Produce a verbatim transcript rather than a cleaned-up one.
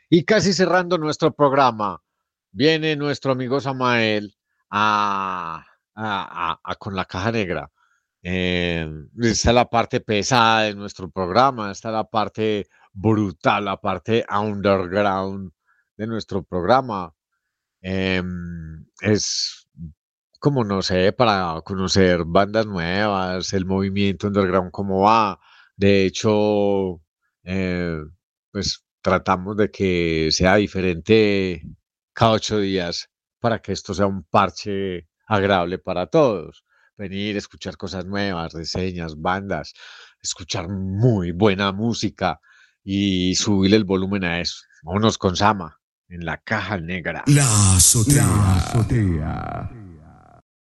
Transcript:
Y casi cerrando nuestro programa, viene nuestro amigo Samael a, a- a- a- con la caja negra. Eh, esta es la parte pesada de nuestro programa, esta es la parte brutal, la parte underground de nuestro programa. Em, es como, no sé, para conocer bandas nuevas, el movimiento underground, cómo va. De hecho, eh, pues tratamos de que sea diferente cada ocho días para que esto sea un parche agradable para todos. Venir, escuchar cosas nuevas, reseñas, bandas, escuchar muy buena música y subir el volumen a eso. Vámonos con Sama en la caja negra. La La azotea. azotea.